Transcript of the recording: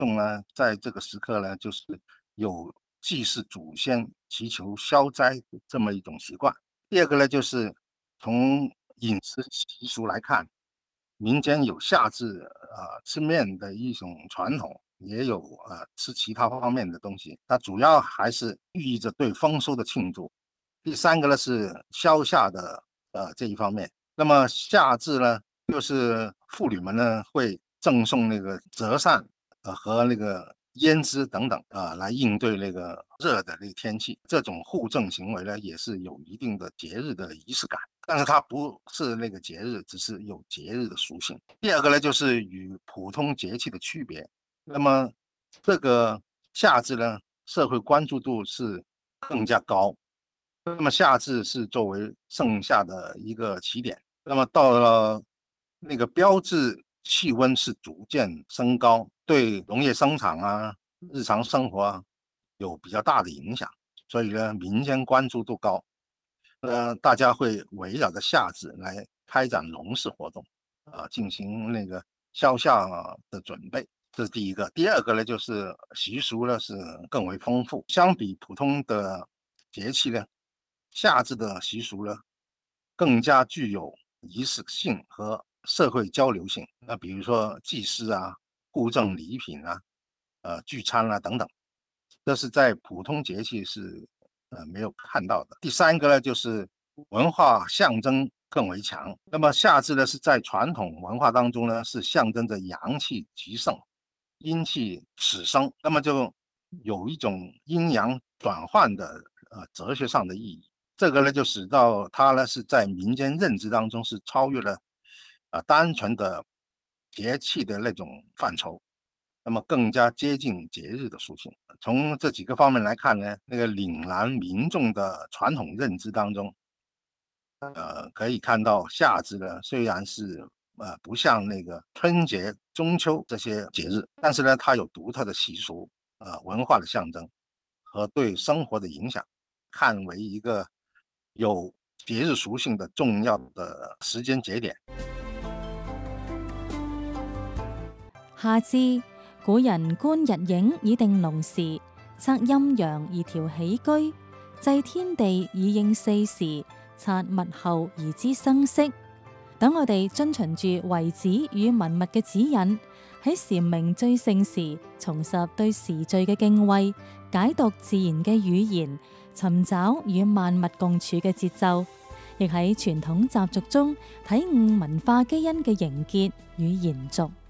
动呢，在这个时刻呢，就是有祭祀祖先、祈求消灾的这么一种习惯。第二个呢，就是从饮食习俗来看，民间有夏至吃面的一种传统，也有吃其他方面的东西。它主要还是寓意着对丰收的庆祝。第三个呢是消夏的这一方面。那么夏至呢，就是妇女们呢会赠送那个折扇和那个胭脂等等来应对那个热的那个天气。这种互赠行为呢，也是有一定的节日的仪式感。但是它不是那个节日，只是有节日的属性。第二个呢，就是与普通节气的区别。那么这个夏至呢，社会关注度是更加高。那么夏至是作为盛夏的一个起点，那么到了那个标志气温是逐渐升高，对农业生产日常生活有比较大的影响，所以呢，民间关注度高。大家会围绕着夏至来开展农事活动，进行那个消夏的准备，这是第一个。第二个呢，就是习俗呢是更为丰富，相比普通的节气呢，夏至的习俗呢更加具有仪式性和社会交流性。那比如说祭祀互赠礼品聚餐等等，这是在普通节气是没有看到的。第三个呢，就是文化象征更为强。那么夏至呢，是在传统文化当中呢，是象征着阳气极盛、阴气始生，那么就有一种阴阳转换的哲学上的意义。这个呢，就使到它呢是在民间认知当中是超越了单纯的节气的那种范畴。那么更加接近节日的属性。从这几个方面来看呢，那个岭南民众的传统认知当中，可以看到夏至呢，虽然是不像那个春节、中秋这些节日，但是呢，它有独特的习俗、文化的象征和对生活的影响，看为一个有节日属性的重要的时間節點。 夏至，古人觀日影以定農時，測陰陽而調起居，祭天地以應四時，察物候而知生息。等我哋遵循住遺子與文物嘅指引，喺禪鳴最盛時，重拾對時序嘅敬畏，解讀自然嘅語言，尋找與萬物共處嘅節奏，亦喺傳統習俗中體悟文化基因嘅凝結與延續。